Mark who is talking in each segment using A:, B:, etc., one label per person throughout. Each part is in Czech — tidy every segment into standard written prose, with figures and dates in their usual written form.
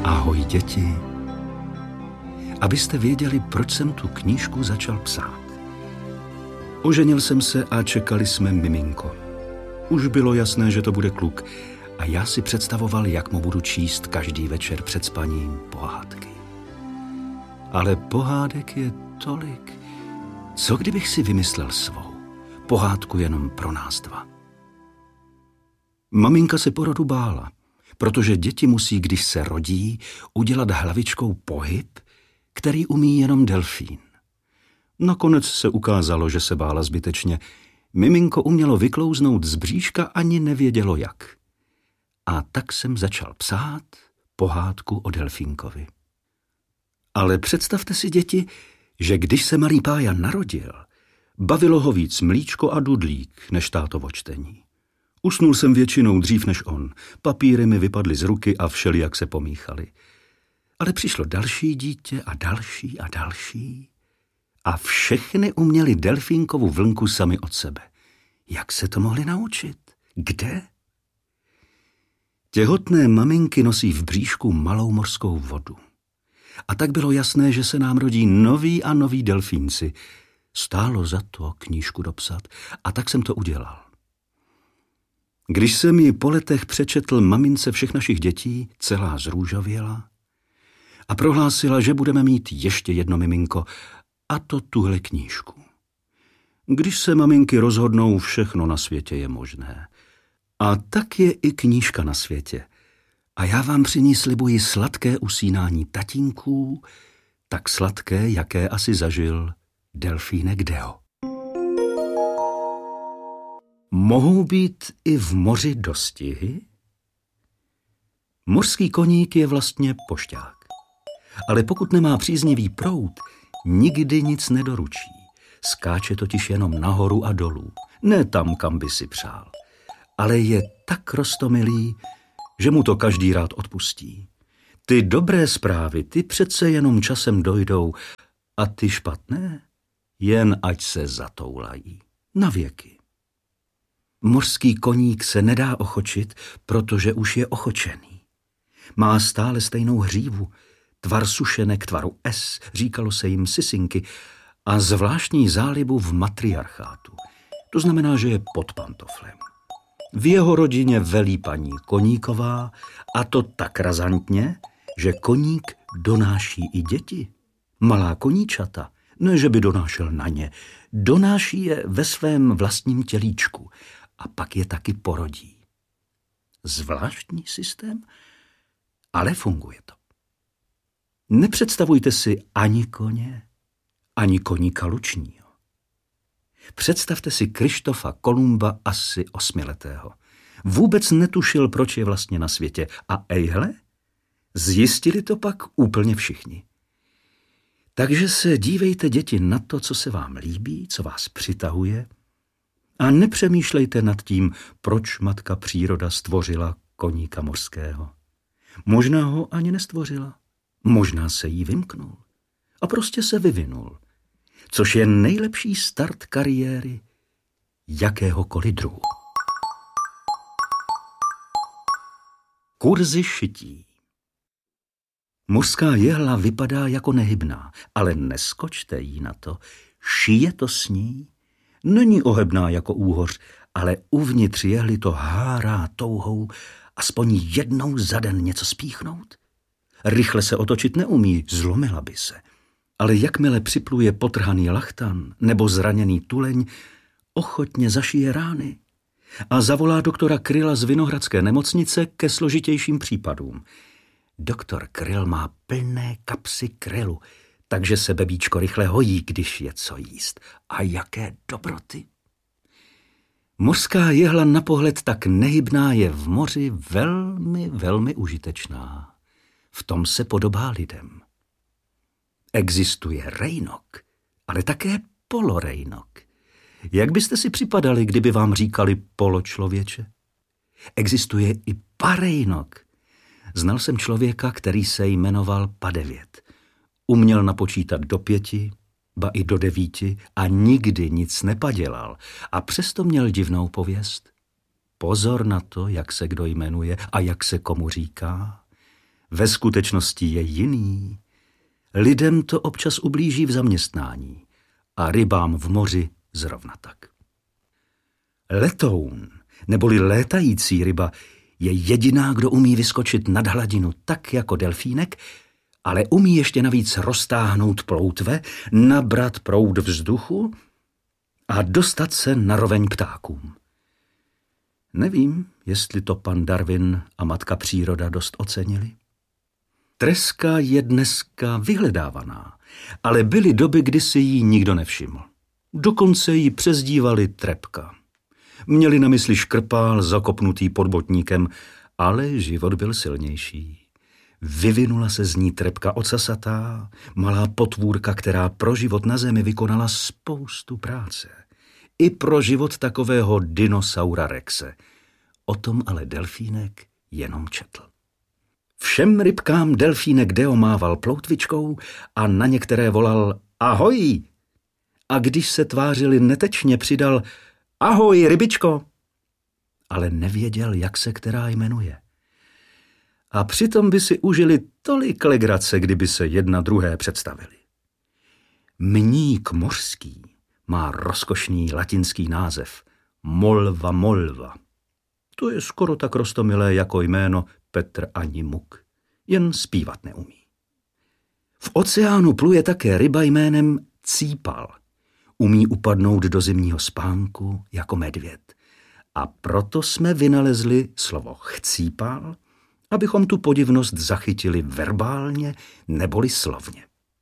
A: Ahoj děti. Abyste věděli, proč jsem tu knížku začal psát. Oženil jsem se a čekali jsme miminko. Už bylo jasné, že to bude kluk a já si představoval, jak mu budu číst každý večer před spaním pohádky. Ale pohádek je tolik. Co kdybych si vymyslel svou? Pohádku jenom pro nás dva. Maminka se porodu bála, protože děti musí, když se rodí, udělat hlavičkou pohyb, který umí jenom delfín. Nakonec se ukázalo, že se bála zbytečně. Miminko umělo vyklouznout z bříška, ani nevědělo jak. A tak jsem začal psát pohádku o delfínkovi. Ale představte si, děti, že když se malý Pája narodil, bavilo ho víc mlíčko a dudlík než tátovo čtení. Usnul jsem většinou dřív než on. Papíry mi vypadly z ruky a všelijak se pomíchaly. Ale přišlo další dítě a další a další. A všechny uměli delfínkovu vlnku sami od sebe. Jak se to mohli naučit? Kde? Těhotné maminky nosí v bříšku malou mořskou vodu. A tak bylo jasné, že se nám rodí noví a noví delfínci. Stálo za to knížku dopsat a tak jsem to udělal. Když jsem ji po letech přečetl mamince všech našich dětí, celá zrůžověla a prohlásila, že budeme mít ještě jedno miminko, a to tuhle knížku. Když se maminky rozhodnou, všechno na světě je možné. A tak je i knížka na světě. A já vám při ní slibuji sladké usínání tatínků, tak sladké, jaké asi zažil delfínek Deo. Mohou být i v moři dostihy? Mořský koník je vlastně pošťák. Ale pokud nemá příznivý proud, nikdy nic nedoručí. Skáče totiž jenom nahoru a dolů. Ne tam, kam by si přál. Ale je tak roztomilý, že mu to každý rád odpustí. Ty dobré zprávy, ty přece jenom časem dojdou a ty špatné, jen ať se zatoulají. Na věky. Mořský koník se nedá ochočit, protože už je ochočený. Má stále stejnou hřívu, tvar sušenek tvaru S, říkalo se jim sisinky, a zvláštní zálibu v matriarchátu. To znamená, že je pod pantoflem. V jeho rodině velí paní Koníková, a to tak razantně, že koník donáší i děti. Malá koníčata, ne že by donášel na ně, donáší je ve svém vlastním tělíčku a pak je taky porodí. Zvláštní systém, ale funguje to. Nepředstavujte si ani koně, ani koníka lučního. Představte si Krištofa Kolumba asi 8letého. Vůbec netušil, proč je vlastně na světě. A ejhle, zjistili to pak úplně všichni. Takže se dívejte, děti, na to, co se vám líbí, co vás přitahuje, a nepřemýšlejte nad tím, proč matka příroda stvořila koníka mořského. Možná ho ani nestvořila. Možná se jí vymknul. A prostě se vyvinul. Což je nejlepší start kariéry jakéhokoliv druhu. Kurzy šití. Mořská jehla vypadá jako nehybná, ale neskočte jí na to. Šije to s ní. Není ohebná jako úhoř, ale uvnitř jehly to hárá touhou aspoň jednou za den něco spíchnout. Rychle se otočit neumí, zlomila by se. Ale jakmile připluje potrhaný lachtan nebo zraněný tuleň, ochotně zašije rány a zavolá doktora Kryla z Vinohradské nemocnice ke složitějším případům. Doktor Kryl má plné kapsy krylu, takže se bebíčko rychle hojí, když je co jíst. A jaké dobroty! Mořská jehla na pohled tak nehybná je v moři velmi, velmi užitečná. V tom se podobá lidem. Existuje rejnok, ale také polorejnok. Jak byste si připadali, kdyby vám říkali poločlověče? Existuje i parejnok. Znal jsem člověka, který se jmenoval Padevět. Uměl napočítat do 5, ba i do 9 a nikdy nic nepadělal. A přesto měl divnou pověst. Pozor na to, jak se kdo jmenuje a jak se komu říká. ve skutečnosti je jiný. Lidem to občas ublíží v zaměstnání a rybám v moři zrovna tak. Letoun, neboli létající ryba, je jediná, kdo umí vyskočit nad hladinu tak jako delfínek, ale umí ještě navíc roztáhnout ploutve, nabrat proud vzduchu a dostat se na roveň ptákům. Nevím, jestli to pan Darwin a matka příroda dost ocenili. Treska je dneska vyhledávaná, ale byly doby, kdy si ji nikdo nevšiml. Dokonce ji přezdívali Trepka. Měli na mysli škrpál zakopnutý pod botníkem, ale život byl silnější. Vyvinula se z ní trepka ocasatá, malá potvůrka, která pro život na zemi vykonala spoustu práce. I pro život takového dinosaura Rexe. O tom ale delfínek jenom četl. Všem rybkám delfínek Deo mával ploutvičkou a na některé volal ahoj. A když se tvářili netečně, přidal ahoj, rybičko. Ale nevěděl, jak se která jmenuje. A přitom by si užili tolik legrace, kdyby se jedna druhé představili. Mník mořský má rozkošný latinský název Molva molva. To je skoro tak roztomilé jako jméno Petr ani Muk, jen zpívat neumí. V oceánu pluje také ryba jménem Cípal. Umí upadnout do zimního spánku jako medvěd. A proto jsme vynalezli slovo chcípal, abychom tu podivnost zachytili verbálně neboli slovně.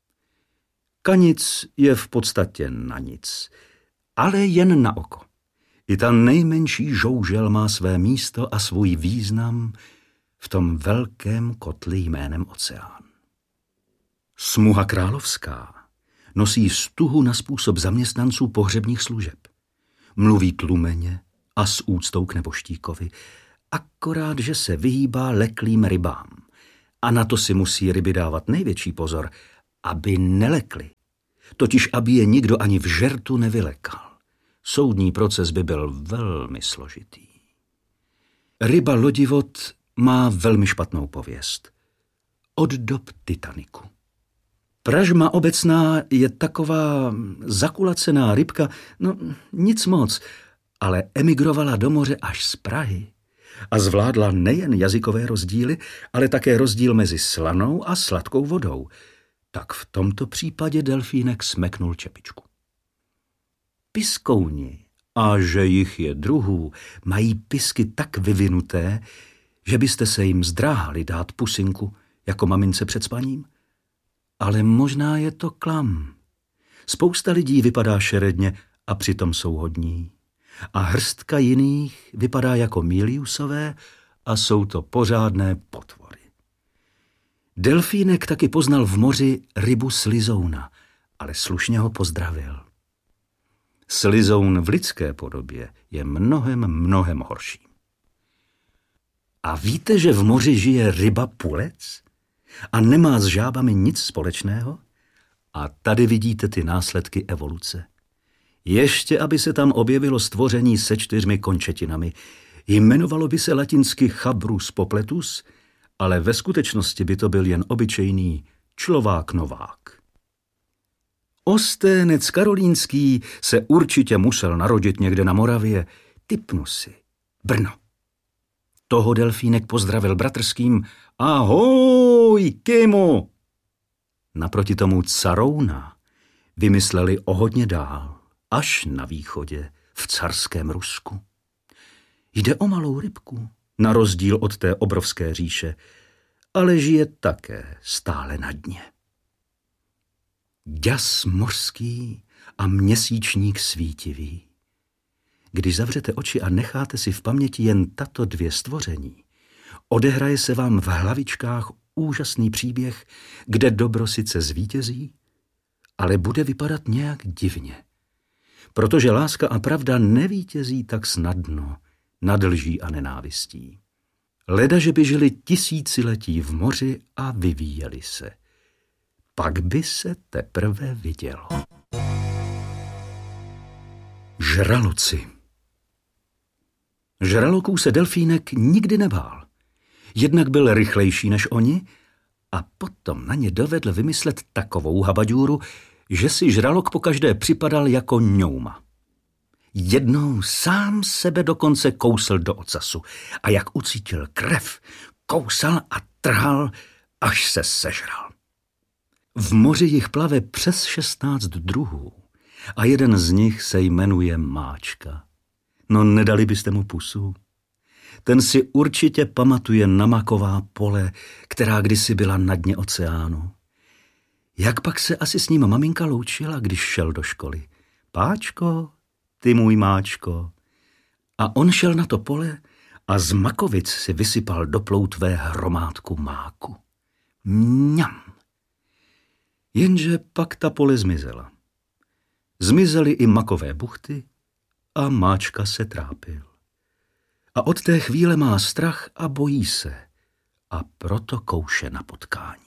A: Kanic je v podstatě na nic, ale jen na oko. I ta nejmenší žoužel má své místo a svůj význam v tom velkém kotli jménem oceán. Smuha královská nosí stuhu na způsob zaměstnanců pohřebních služeb. Mluví tlumeně a s úctou k neboštíkovi, akorát, že se vyhýbá leklým rybám. A na to si musí ryby dávat největší pozor, aby nelekly. Totiž, aby je nikdo ani v žertu nevylekal. Soudní proces by byl velmi složitý. Ryba lodivod má velmi špatnou pověst. Od dob Titaniku. Pražma obecná je taková zakulacená rybka, no nic moc, ale emigrovala do moře až z Prahy a zvládla nejen jazykové rozdíly, ale také rozdíl mezi slanou a sladkou vodou. Tak v tomto případě delfínek smeknul čepičku. Piskouni, a že jich je druhů, mají pisky tak vyvinuté, že byste se jim zdráhali dát pusinku jako mamince před spaním. Ale možná je to klam. Spousta lidí vypadá šeredně a přitom jsou hodní. A hrstka jiných vypadá jako Miliusové a jsou to pořádné potvory. Delfínek taky poznal v moři rybu slizouna, ale slušně ho pozdravil. Slizoun v lidské podobě je mnohem horší. A víte, že v moři žije ryba pulec a nemá s žábami nic společného? A tady vidíte ty následky evoluce. Ještě, aby se tam objevilo stvoření se 4 končetinami, jmenovalo by se latinsky Chabrus popletus, ale ve skutečnosti by to byl jen obyčejný človák novák. Osténec karolínský se určitě musel narodit někde na Moravě. Tipnu si. Brno. Toho delfínek pozdravil bratrským ahoj, Kimo. Naproti tomu carouna vymysleli o hodně dál, až na východě, v carském Rusku. Jde o malou rybku, na rozdíl od té obrovské říše, ale žije také stále na dně. Děs mořský a měsíčník svítivý. Když zavřete oči a necháte si v paměti jen tato 2 stvoření, odehraje se vám v hlavičkách úžasný příběh, kde dobro sice zvítězí, ale bude vypadat nějak divně. Protože láska a pravda nevítězí tak snadno nad lží a nenávistí. Leda, že by žili tisíciletí v moři a vyvíjeli se. Pak by se teprve vidělo. Žraloci. Žraloků se delfínek nikdy nebál. Jednak byl rychlejší než oni A potom na ně dovedl vymyslet takovou habaďůru, že si žralok pokaždé připadal jako ňouma. Jednou sám sebe dokonce kousl do ocasu a jak ucítil krev, kousal a trhal, až se sežral. V moři jich plave přes 16 druhů a jeden z nich se jmenuje Máčka. No nedali byste mu pusu? Ten si určitě pamatuje na maková pole, která kdysi byla na dně oceánu. Jak pak se asi s ním maminka loučila, když šel do školy? Páčko, ty můj Máčko. A on šel na to pole a z makovic si vysypal do ploutve hromádku máku. Mňam. Jenže pak ta pole zmizela. Zmizely i makové buchty a Máčka se trápil. A od té chvíle má strach a bojí se a proto kouše na potkání.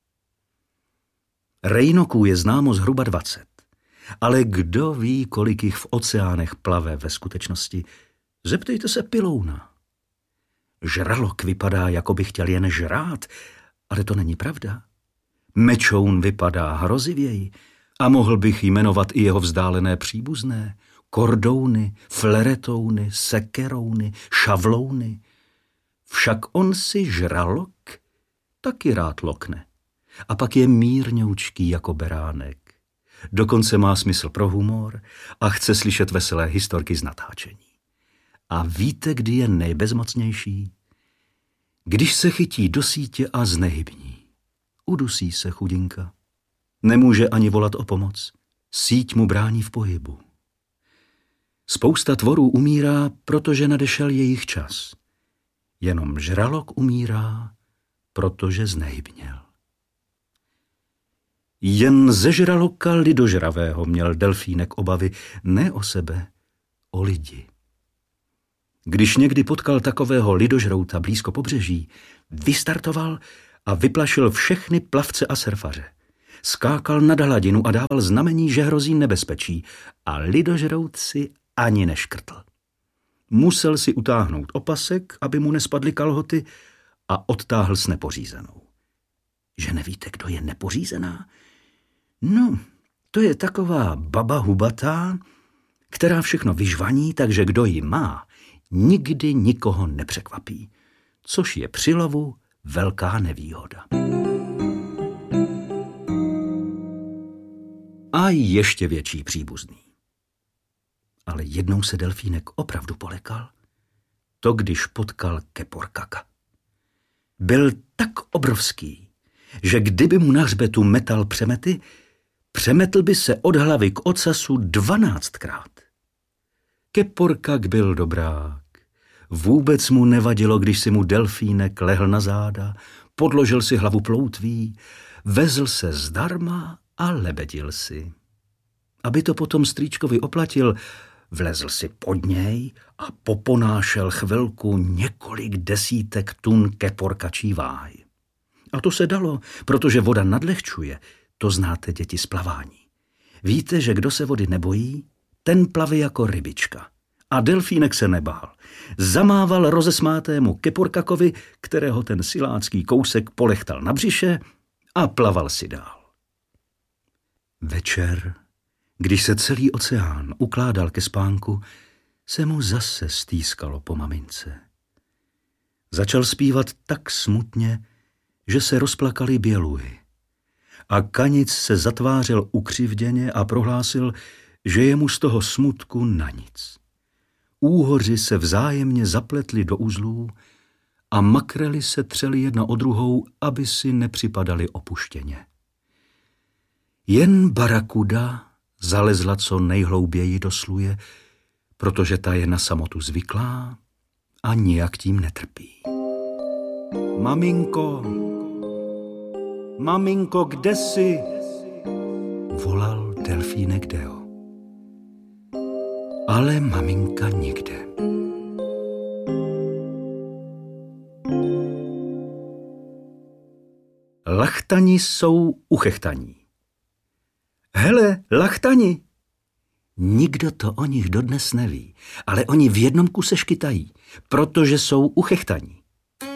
A: Rejnoků je známo zhruba 20, ale kdo ví, kolik jich v oceánech plave ve skutečnosti? Zeptejte se pilouna. Žralok vypadá, jako by chtěl jen žrát, ale to není pravda. Mečoun vypadá hrozivěji a mohl bych jmenovat i jeho vzdálené příbuzné. Kordouny, fleretouny, sekerouny, šavlouny. Však on si žralok taky rád lokne. A pak je mírňoučký jako beránek. Dokonce má smysl pro humor a chce slyšet veselé historky z natáčení. A víte, kdy je nejbezmocnější? Když se chytí do sítě a znehybní. Udusí se chudinka. Nemůže ani volat o pomoc. Síť mu brání v pohybu. Spousta tvorů umírá, protože nadešel jejich čas. Jenom žralok umírá, protože znehybněl. Jen ze žraloka lidožravého měl delfínek obavy ne o sebe, o lidi. Když někdy potkal takového lidožrouta blízko pobřeží, vystartoval a vyplašil všechny plavce a surfaře. Skákal nad hladinu a dával znamení, že hrozí nebezpečí, a lidožrout si ani neškrtl. Musel si utáhnout opasek, aby mu nespadly kalhoty, a odtáhl s nepořízenou. Že nevíte, kdo je nepořízená? No, to je taková baba hubatá, která všechno vyžvaní, takže kdo ji má, nikdy nikoho nepřekvapí, což je při lovu velká nevýhoda. A ještě větší příbuzný. Ale jednou se delfínek opravdu polekal. To, když potkal keporkaka. Byl tak obrovský, že kdyby mu na hřbetu metal přemety, přemetl by se od hlavy k ocasu 12krát. Keporkak byl dobrák. Vůbec mu nevadilo, když si mu delfínek lehl na záda, podložil si hlavu ploutví, vezl se zdarma a lebedil si. Aby to potom strýčkovi oplatil, vlezl si pod něj a poponášel chvilku několik desítek tun keporkačí váhy. A to se dalo, protože voda nadlehčuje, to znáte, děti, z plavání. Víte, že kdo se vody nebojí, ten plave jako rybička. A delfínek se nebál. Zamával rozesmátému keporkakovi, kterého ten silácký kousek polechtal na břiše, a plaval si dál. Večer, když se celý oceán ukládal ke spánku, se mu zase stýskalo po mamince. Začal zpívat tak smutně, že se rozplakaly běluhy. A Kanic se zatvářel ukřivděně a prohlásil, že je mu z toho smutku na nic. Úhoři se vzájemně zapletli do uzlů a makrely se třely jedna o druhou, aby si nepřipadali opuštěně. Jen barakuda zalezla co nejhlouběji do sluje, protože ta je na samotu zvyklá a nijak tím netrpí. Maminko, maminko, kde jsi? Volal delfínek Deo. Ale maminka nikde. Lachtani jsou uchechtaní. Hele, lachtani! Nikdo to o nich dodnes neví, ale oni v jednom kuse škytají, protože jsou uchechtaní.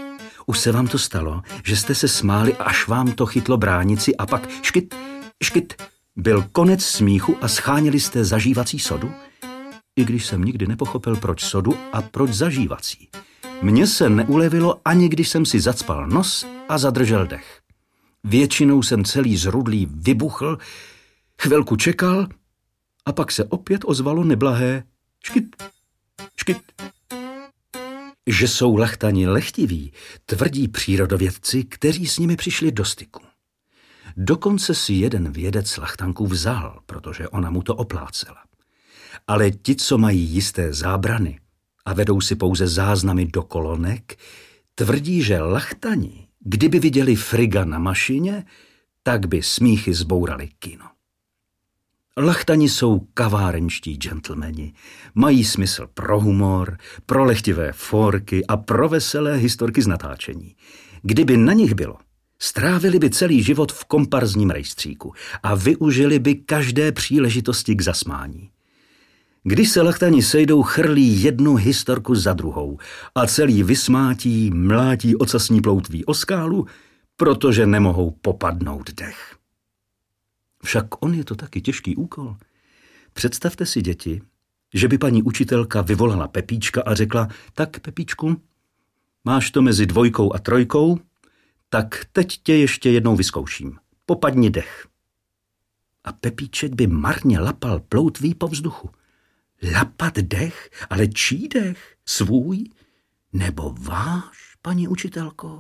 A: Už se vám to stalo, že jste se smáli, až vám to chytlo bránici a pak škyt, škyt, byl konec smíchu a scháněli jste zažívací sodu? I když jsem nikdy nepochopil, proč sodu a proč zažívací. Mně se neulevilo, ani když jsem si zacpal nos a zadržel dech. Většinou jsem celý zrudlý vybuchl, chvilku čekal a pak se opět ozvalo neblahé škyt, škyt. Že jsou lachtani lehtiví, tvrdí přírodovědci, kteří s nimi přišli do styku. Dokonce si jeden vědec lachtanku vzal, protože ona mu to oplácela. Ale ti, co mají jisté zábrany a vedou si pouze záznamy do kolonek, tvrdí, že lachtani, kdyby viděli Frigga na mašině, tak by smíchy zbourali kino. Lachtani jsou kavárenští gentlemani, mají smysl pro humor, pro lehtivé fórky a pro veselé historky z natáčení. Kdyby na nich bylo, strávili by celý život v komparzním rejstříku a využili by každé příležitosti k zasmání. Když se lachtani sejdou, chrlí jednu historku za druhou a celý vysmátí, mlátí ocasní ploutví o skálu, protože nemohou popadnout dech. Však on je to taky těžký úkol. Představte si, děti, že by paní učitelka vyvolala Pepíčka a řekla, tak Pepíčku, máš to mezi 2 a 3, tak teď tě ještě jednou vyzkouším. Popadni dech. A Pepíček by marně lapal ploutví po vzduchu. Lapat dech? Ale čí dech? Svůj? Nebo váš, paní učitelko?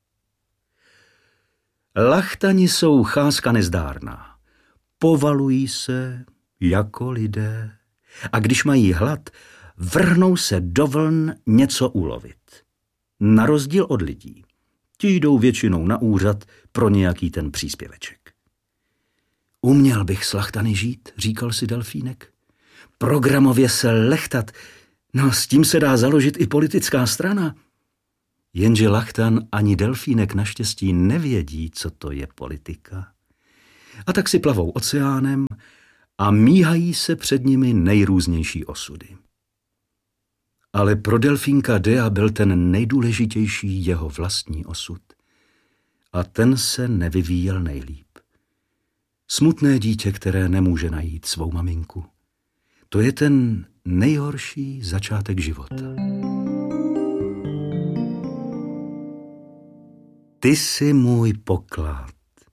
A: Lachtani jsou cházka nezdárná. Povalují se jako lidé a když mají hlad, vrhnou se do vln něco ulovit. Na rozdíl od lidí. Ti jdou většinou na úřad pro nějaký ten příspěveček. Uměl bych s lachtany žít, říkal si delfínek. Programově se lechtat, no s tím se dá založit i politická strana. Jenže lachtan ani delfínek naštěstí nevědí, co to je politika. A tak si plavou oceánem a míhají se před nimi nejrůznější osudy. Ale pro delfínka Dea byl ten nejdůležitější jeho vlastní osud. A ten se nevyvíjel nejlíp. Smutné dítě, které nemůže najít svou maminku. To je ten nejhorší začátek života. Ty jsi můj poklad.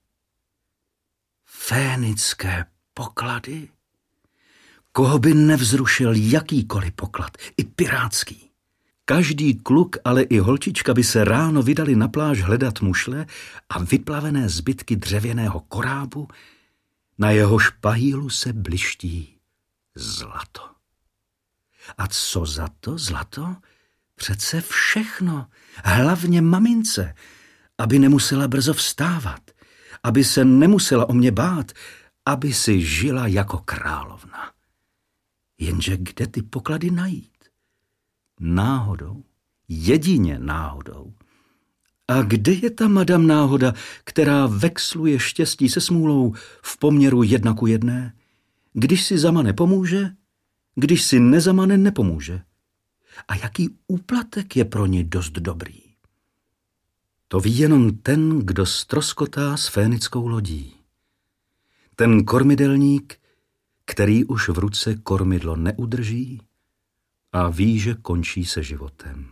A: Fénické poklady? Koho by nevzrušil jakýkoliv poklad, i pirátský. Každý kluk, ale i holčička by se ráno vydali na pláž hledat mušle a vyplavené zbytky dřevěného korábu, na jehož pahýlu se bliští zlato. A co za to zlato? Přece všechno, hlavně mamince, aby nemusela brzo vstávat, aby se nemusela o mě bát, aby si žila jako královna. Jenže kde ty poklady najít? Náhodou, jedině náhodou. A kde je ta madam náhoda, která vexluje štěstí se smůlou v poměru 1:1? Když si zamane pomůže, když si nezamane nepomůže. A jaký úplatek je pro ní dost dobrý? To ví jenom ten, kdo ztroskotá s fénickou lodí. Ten kormidelník, který už v ruce kormidlo neudrží a ví, že končí se životem.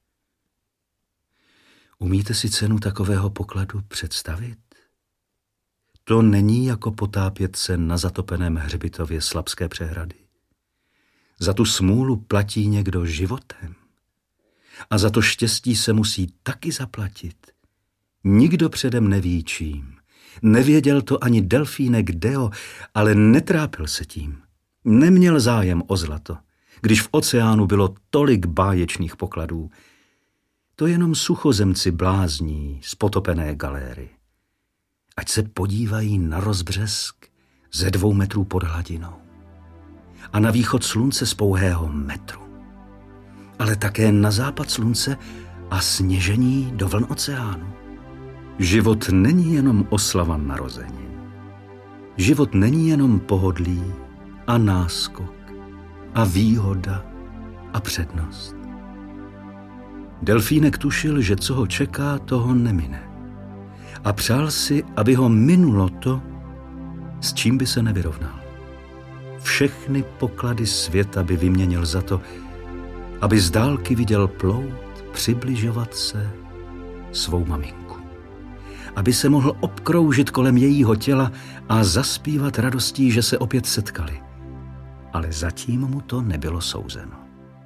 A: Umíte si cenu takového pokladu představit? To není jako potápět se na zatopeném hřbitově Slabské přehrady. Za tu smůlu platí někdo životem. A za to štěstí se musí taky zaplatit. Nikdo předem neví čím. Nevěděl to ani delfínek Deo, ale netrápil se tím. Neměl zájem o zlato, když v oceánu bylo tolik báječných pokladů. To jenom suchozemci blázní z potopené galéry. Ať se podívají na rozbřesk ze 2 metrů pod hladinou a na východ slunce z pouhého metru, ale také na západ slunce a sněžení do vln oceánu. Život není jenom oslava narozenin. Život není jenom pohodlí a náskok a výhoda a přednost. Delfínek tušil, že co ho čeká, toho nemine. A přál si, aby ho minulo to, s čím by se nevyrovnal. Všechny poklady světa by vyměnil za to, aby z dálky viděl plout přibližovat se svou maminku. Aby se mohl obkroužit kolem jejího těla a zaspívat radostí, že se opět setkali. Ale zatím mu to nebylo souzeno.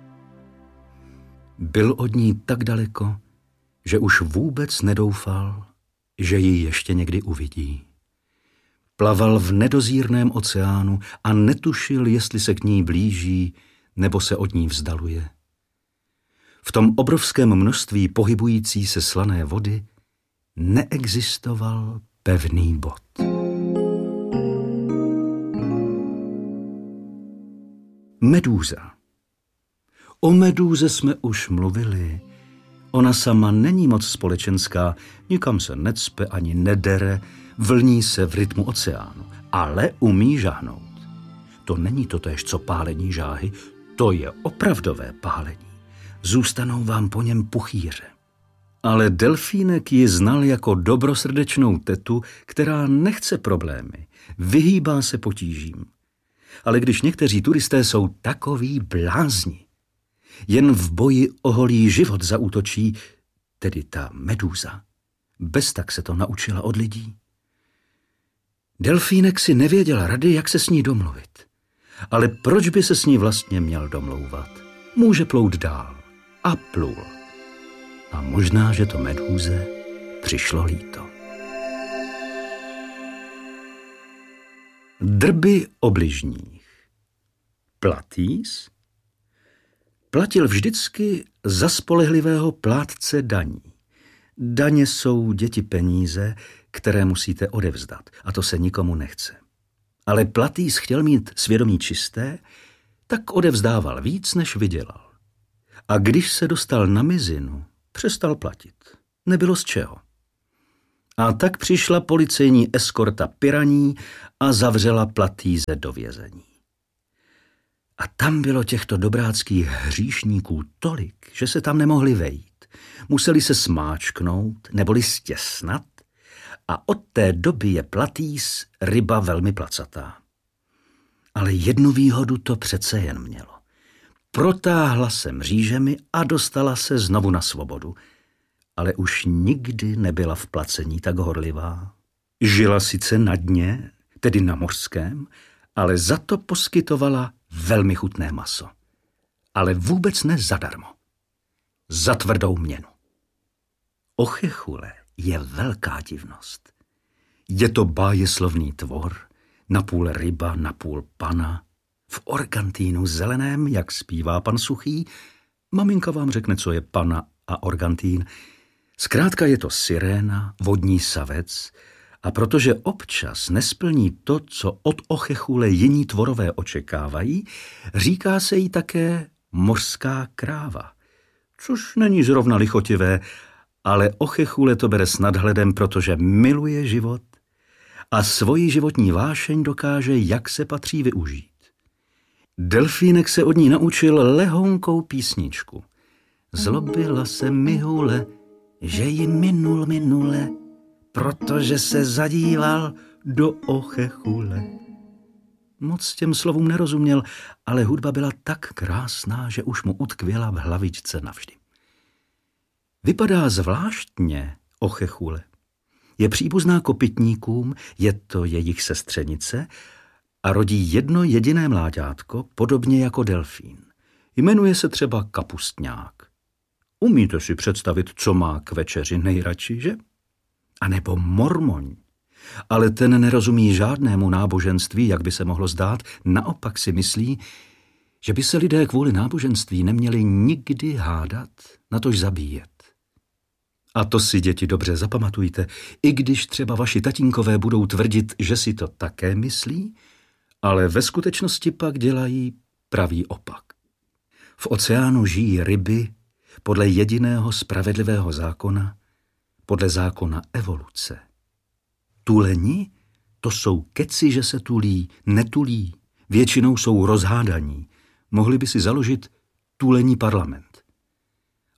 A: Byl od ní tak daleko, že už vůbec nedoufal, že ji ještě někdy uvidí. Plaval v nedozírném oceánu a netušil, jestli se k ní blíží nebo se od ní vzdaluje. V tom obrovském množství pohybující se slané vody neexistoval pevný bod. Medúza. O medúze jsme už mluvili. Ona sama není moc společenská, nikam se necpe ani nedere, vlní se v rytmu oceánu, ale umí žahnout. To není totéž, co pálení žáhy, to je opravdové pálení. Zůstanou vám po něm puchýře. Ale delfínek ji znal jako dobrosrdečnou tetu, která nechce problémy, vyhýbá se potížím. Ale když někteří turisté jsou takoví blázni, jen v boji o holý život zaútočí, tedy ta medúza. Bez tak se to naučila od lidí. Delfínek si nevěděl rady, jak se s ní domluvit. Ale proč by se s ní vlastně měl domlouvat? Může plout dál. A plul. A možná, že to medúze přišlo líto. Drby o bližních. Platýs platil vždycky za spolehlivého plátce daní. Daně jsou, děti, peníze, které musíte odevzdat, a to se nikomu nechce. Ale Platýs chtěl mít svědomí čisté, tak odevzdával víc, než vydělal. A když se dostal na mizinu, přestal platit. Nebylo z čeho. A tak přišla policejní eskorta piraní a zavřela Platýse do vězení. A tam bylo těchto dobráckých hříšníků tolik, že se tam nemohli vejít. Museli se smáčknout neboli stěsnat a od té doby je Platýs ryba velmi placatá. Ale jednu výhodu to přece jen mělo. Protáhla se mřížemi a dostala se znovu na svobodu. Ale už nikdy nebyla v placení tak horlivá. Žila sice na dně, tedy na mořském, ale za to poskytovala velmi chutné maso. Ale vůbec ne zadarmo. Za tvrdou měnu. Ochechule je velká divnost. Je to bájeslovný tvor, napůl ryba, napůl pana, v organtínu zeleném, jak zpívá pan Suchý. Maminka vám řekne, co je pana a organtín. Zkrátka je to siréna, vodní savec, a protože občas nesplní to, co od ochechule jiní tvorové očekávají, říká se jí také mořská kráva, což není zrovna lichotivé, ale ochechule to bere s nadhledem, protože miluje život a svoji životní vášeň dokáže, jak se patří, využít. Delfínek se od ní naučil lehonkou písničku. Zlobila se mi hule, že ji minul minule, protože se zadíval do ochechule. Moc těm slovům nerozuměl, ale hudba byla tak krásná, že už mu utkvěla v hlavičce navždy. Vypadá zvláštně ochechule. Je příbuzná kopytníkům, je to jejich sestřenice a rodí jedno jediné mláďátko, podobně jako delfín. Jmenuje se třeba kapustňák. Umíte si představit, co má k večeři nejradši, že? A nebo mormoň. Ale ten nerozumí žádnému náboženství, jak by se mohlo zdát, naopak si myslí, že by se lidé kvůli náboženství neměli nikdy hádat, natož zabíjet. A to si, děti, dobře zapamatujte, i když třeba vaši tatínkové budou tvrdit, že si to také myslí, ale ve skutečnosti pak dělají pravý opak. V oceánu žijí ryby podle jediného spravedlivého zákona, podle zákona evoluce. Tuleni, to jsou keci, že se tulí, netulí, většinou jsou rozhádaní. Mohli by si založit tulení parlament.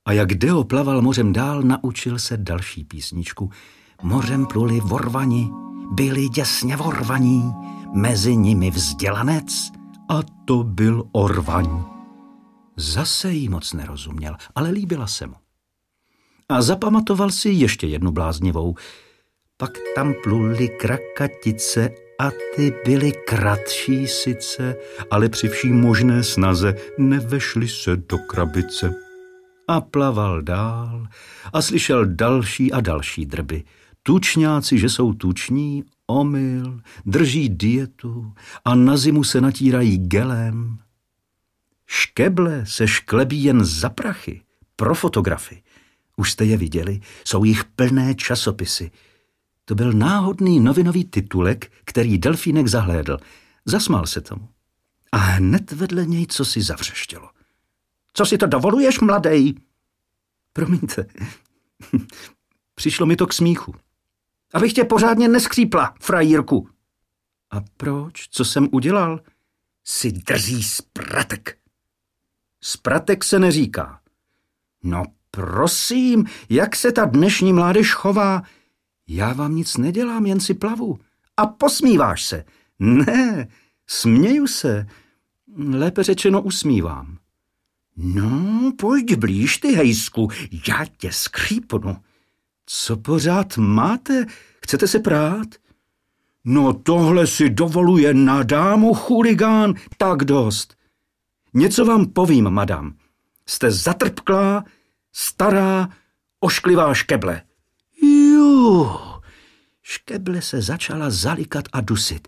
A: A jak Deo plaval mořem dál, naučil se další písničku. Mořem pluli vorvani, byli děsně vorvaní, mezi nimi vzdělanec, a to byl Orvaň. Zase jí moc nerozuměl, ale líbila se mu. A zapamatoval si ještě jednu bláznivou. Pak tam pluli krakatice a ty byly kratší sice, ale při vší možné snaze nevešly se do krabice. A plaval dál a slyšel další a další drby. Tučňáci, že jsou tuční, omyl, drží dietu a na zimu se natírají gelem. Škeble se šklebí jen za prachy, pro fotografy. Už jste je viděli, jsou jich plné časopisy. To byl náhodný novinový titulek, který Delfínek zahlédl. Zasmál se tomu. A hned vedle něj cosi zavřeštělo. Co si to dovoluješ, mladej? Promiňte, přišlo mi to k smíchu. Abych tě pořádně neskřípla, frajírku. A proč? Co jsem udělal? Si drzí spratek. Spratek se neříká. No prosím, jak se ta dnešní mládež chová? Já vám nic nedělám, jen si plavu. A posmíváš se. Ne, směju se. Lépe řečeno usmívám. No, pojď blíž, ty hejsku, já tě skřípnu. Co pořád máte? Chcete se prát? No tohle si dovoluje na dámu, chuligán, tak dost. Něco vám povím, madam. Jste zatrpklá, stará, ošklivá škeble. Jo, škeble se začala zalikat a dusit.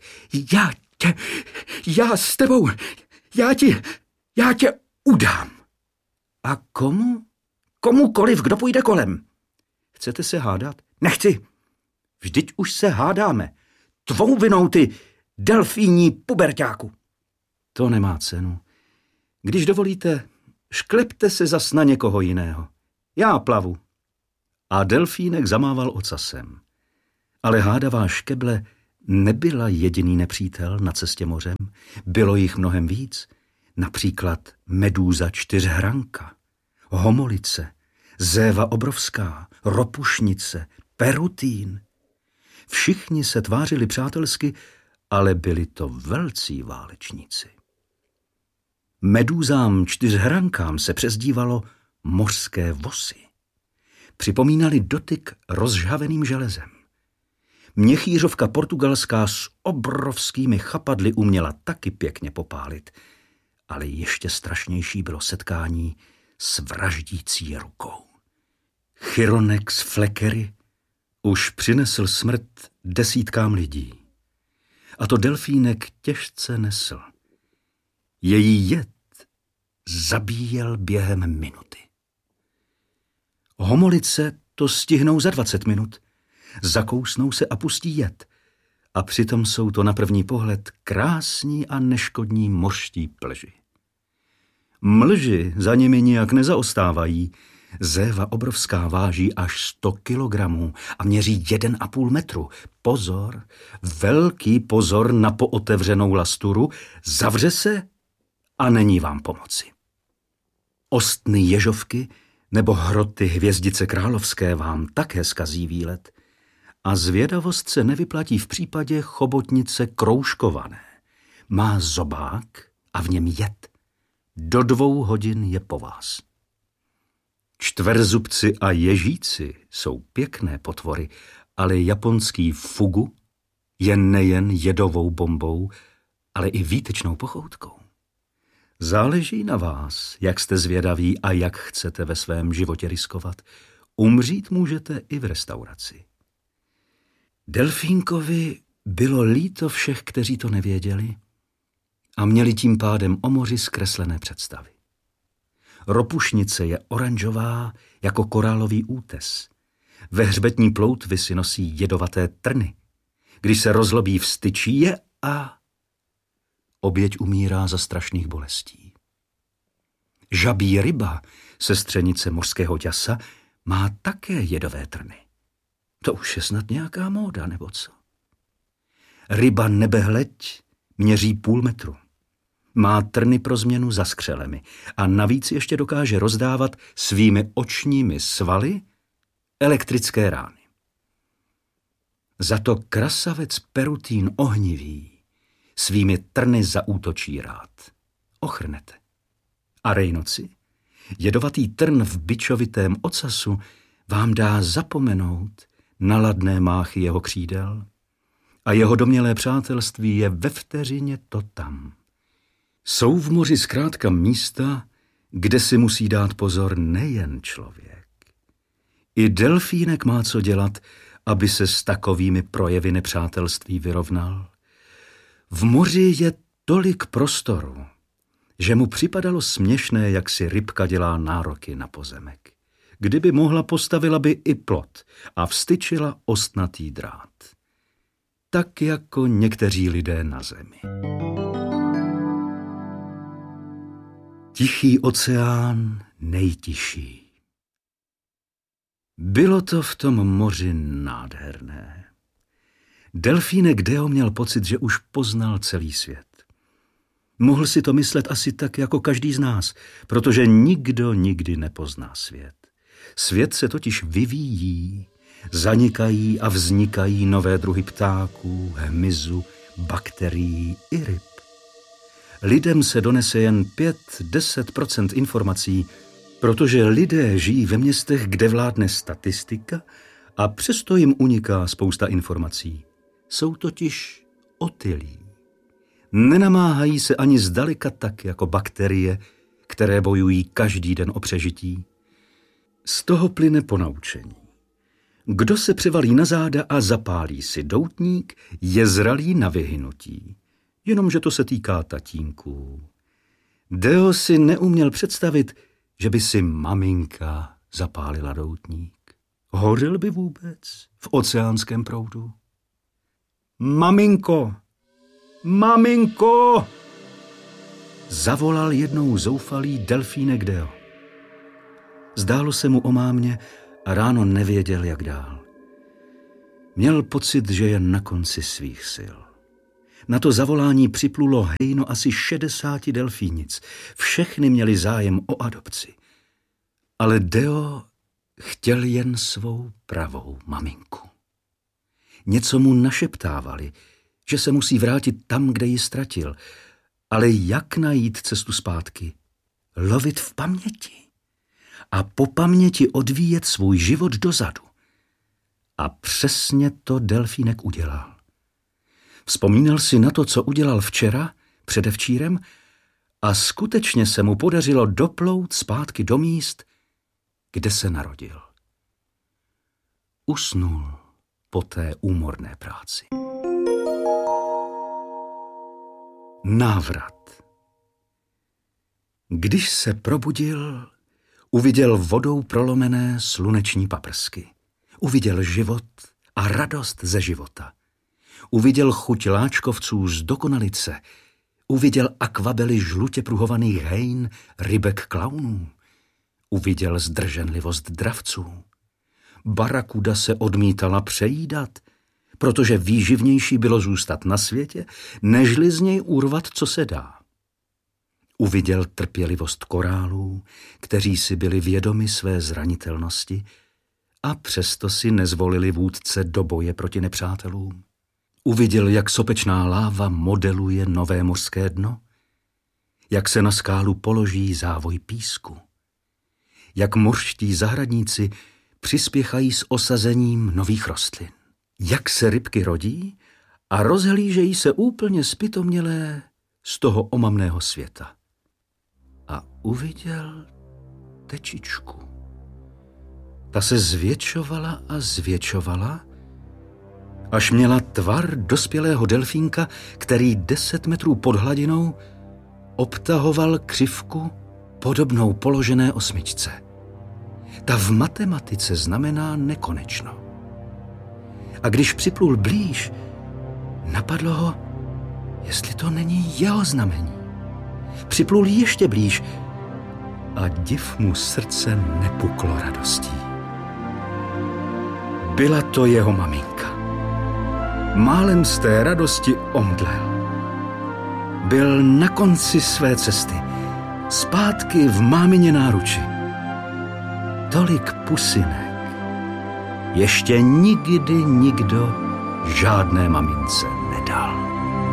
A: Já s tebou, já tě udám. A komu? Komukoliv, kdo půjde kolem. Chcete se hádat? Nechci. Vždyť už se hádáme. Tvou vinou, ty delfíní puberťáku. To nemá cenu. Když dovolíte, šklepte se zas na někoho jiného. Já plavu. A Delfínek zamával ocasem. Ale hádavá škeble nebyla jediný nepřítel na cestě mořem. Bylo jich mnohem víc. Například medúza čtyřhranka, homolice, zéva obrovská, ropušnice, perutín. Všichni se tvářili přátelsky, ale byli to velcí válečníci. Medúzám čtyřhrankám se přezdívalo mořské vosy. Připomínali dotyk rozžhaveným železem. Měchýřovka portugalská s obrovskými chapadly uměla taky pěkně popálit, ale ještě strašnější bylo setkání s vraždící rukou. Chironex Fleckery už přinesl smrt desítkám lidí. A to Delfínek těžce nesl. Její jed zabíjel během minuty. Homolice to stihnou za 20 minut. Zakousnou se a pustí jed. A přitom jsou to na první pohled krásní a neškodní mořští plži. Mlži za nimi nijak nezaostávají. Zéva obrovská váží až 100 kilogramů a měří 1,5 metru. Pozor, velký pozor na pootevřenou lasturu, zavře se a není vám pomoci. Ostny ježovky nebo hroty hvězdice královské vám také zkazí výlet. A zvědavost se nevyplatí v případě chobotnice kroužkované. Má zobák a v něm jed. Do 2 hodin je po vás. Čtverzubci a ježíci jsou pěkné potvory, ale japonský fugu je nejen jedovou bombou, ale i výtečnou pochoutkou. Záleží na vás, jak jste zvědaví a jak chcete ve svém životě riskovat. Umřít můžete i v restauraci. Delfínkovi bylo líto všech, kteří to nevěděli a měli tím pádem o moři zkreslené představy. Ropušnice je oranžová jako korálový útes. Ve hřbetní ploutvi si nosí jedovaté trny. Když se rozlobí, vstyčí je a oběť umírá za strašných bolestí. Žabí ryba, sestřenice mořského ťasa, má také jedové trny. To už je snad nějaká móda, nebo co? Ryba nebehleď měří 0,5 metru. Má trny pro změnu za skřelemi a navíc ještě dokáže rozdávat svými očními svaly elektrické rány. Za to krasavec Perutín ohnivý svými trny zaútočí rád. Ochrnete. A Rejnoci, jedovatý trn v bičovitém ocasu, vám dá zapomenout na ladné máchy jeho křídel a jeho domnělé přátelství je ve vteřině to tam. Jsou v moři zkrátka místa, kde si musí dát pozor nejen člověk. I delfínek má co dělat, aby se s takovými projevy nepřátelství vyrovnal. V moři je tolik prostoru, že mu připadalo směšné, jak si rybka dělá nároky na pozemek. Kdyby mohla, postavila by i plot a vstyčila ostnatý drát. Tak jako někteří lidé na zemi. Tichý oceán nejtišší. Bylo to v tom moři nádherné. Delfínek Deo měl pocit, že už poznal celý svět. Mohl si to myslet asi tak jako každý z nás, protože nikdo nikdy nepozná svět. Svět se totiž vyvíjí, zanikají a vznikají nové druhy ptáků, hmyzu, bakterií i ryb. Lidem se donese jen 5–10% informací, protože lidé žijí ve městech, kde vládne statistika a přesto jim uniká spousta informací. Jsou totiž otylí. Nenamáhají se ani zdaleka tak jako bakterie, které bojují každý den o přežití. Z toho plyne ponaučení. Kdo se převalí na záda a zapálí si doutník, je zralý na vyhynutí. Jenomže to se týká tatínků. Deo si neuměl představit, že by si maminka zapálila doutník. Hořel by vůbec v oceánském proudu? Maminko! Maminko! Zavolal jednou zoufalý delfínek Deo. Zdálo se mu o mámě a ráno nevěděl, jak dál. Měl pocit, že je na konci svých sil. Na to zavolání připlulo hejno asi 60 delfínic. Všechny měli zájem o adopci. Ale Deo chtěl jen svou pravou maminku. Něco mu našeptávali, že se musí vrátit tam, kde ji ztratil. Ale jak najít cestu zpátky? Lovit v paměti. A po paměti odvíjet svůj život dozadu. A přesně to delfínek udělal. Vzpomínal si na to, co udělal včera, předevčírem, a skutečně se mu podařilo doplout zpátky do míst, kde se narodil. Usnul po té úmorné práci. Návrat. Když se probudil, uviděl vodou prolomené sluneční paprsky. Uviděl život a radost ze života. Uviděl chuť láčkovců z dokonalice. Uviděl akvabely žlutě pruhovaných hejn, rybek klaunů. Uviděl zdrženlivost dravců. Barakuda se odmítala přejídat, protože výživnější bylo zůstat na světě, nežli z něj urvat, co se dá. Uviděl trpělivost korálů, kteří si byli vědomi své zranitelnosti a přesto si nezvolili vůdce do boje proti nepřátelům. Uviděl, jak sopečná láva modeluje nové mořské dno, jak se na skálu položí závoj písku, jak mořští zahradníci přispěchají s osazením nových rostlin, jak se rybky rodí a rozhlížejí se úplně zpytomělé z toho omamného světa. A uviděl tečičku. Ta se zvětšovala a zvětšovala, až měla tvar dospělého delfínka, který 10 metrů pod hladinou obtahoval křivku podobnou položené osmičce. Ta v matematice znamená nekonečno. A když připlul blíž, napadlo ho, jestli to není jeho znamení. Připlul ještě blíž a div mu srdce nepuklo radostí. Byla to jeho maminka. Málem z té radosti omdlel. Byl na konci své cesty, zpátky v mámině náruči. Tolik pusinek ještě nikdy nikdo žádné mamince nedal.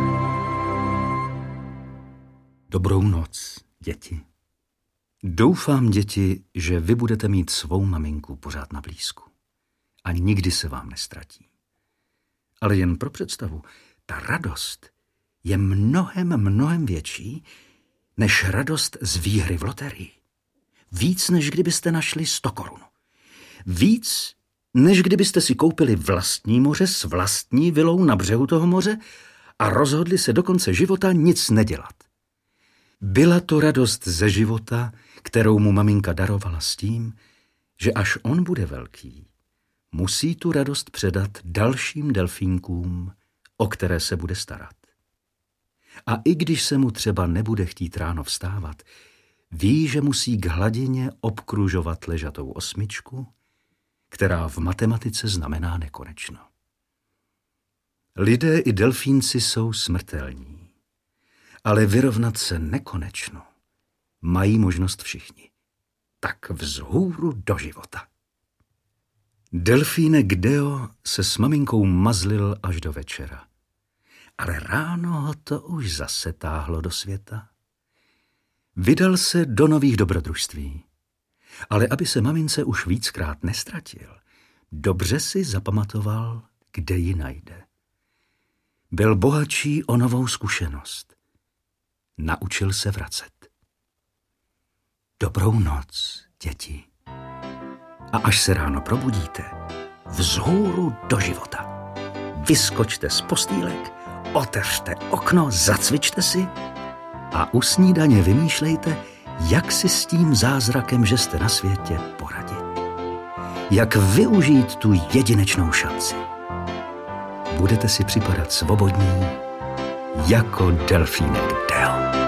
A: Dobrou noc, děti. Doufám, děti, že vy budete mít svou maminku pořád na blízku a nikdy se vám nestratí. Ale jen pro představu, ta radost je mnohem větší než radost z výhry v loterii. Víc, než kdybyste našli 100 korun. Víc, než kdybyste si koupili vlastní moře s vlastní vilou na břehu toho moře a rozhodli se do konce života nic nedělat. Byla to radost ze života, kterou mu maminka darovala s tím, že až on bude velký, musí tu radost předat dalším delfínkům, o které se bude starat. A i když se mu třeba nebude chtít ráno vstávat, ví, že musí k hladině obkružovat ležatou osmičku, která v matematice znamená nekonečno. Lidé i delfínci jsou smrtelní, ale vyrovnat se nekonečno mají možnost všichni. Tak vzhůru do života. Delfínek Deo se s maminkou mazlil až do večera. Ale ráno ho to už zase táhlo do světa. Vydal se do nových dobrodružství. Ale aby se mamince už víckrát nestratil, dobře si zapamatoval, kde ji najde. Byl bohatší o novou zkušenost. Naučil se vracet. Dobrou noc, děti. A až se ráno probudíte, vzhůru do života. Vyskočte z postýlek, otevřte okno, zacvičte si a u snídaně vymýšlejte, jak si s tím zázrakem, že jste na světě, poradit. Jak využít tu jedinečnou šanci. Budete si připadat svobodní jako delfínek Deo.